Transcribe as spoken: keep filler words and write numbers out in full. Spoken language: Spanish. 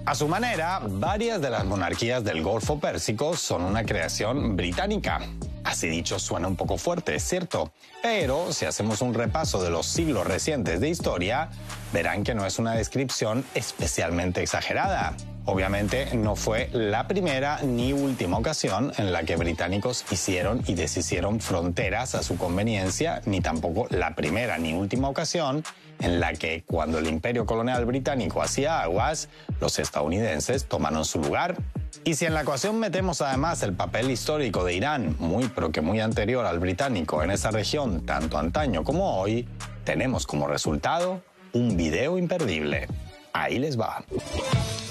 A su manera, varias de las monarquías del Golfo Pérsico son una creación británica. Así dicho, suena un poco fuerte, es cierto, pero si hacemos un repaso de los siglos recientes de historia, verán que no es una descripción especialmente exagerada. Obviamente no fue la primera ni última ocasión en la que británicos hicieron y deshicieron fronteras a su conveniencia, ni tampoco la primera ni última ocasión en la que, cuando el imperio colonial británico hacía aguas, los estadounidenses tomaron su lugar. Y si en la ecuación metemos además el papel histórico de Irán, muy pero que muy anterior al británico en esa región, tanto antaño como hoy, tenemos como resultado un video imperdible. Ahí les va.